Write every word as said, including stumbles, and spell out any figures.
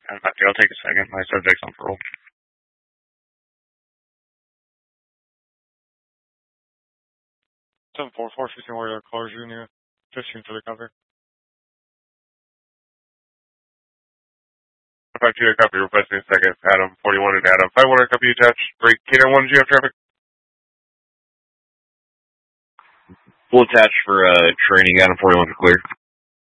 I'll take a second. My subject's on parole. seven four four, fifteen Warrior Colors Junior, fifteen for the cover. five two, copy, requesting a second. Adam, forty-one and Adam. five one, copy attached. Break, K nine one, do you have traffic? Full attached for uh, training, Adam forty-one for clear.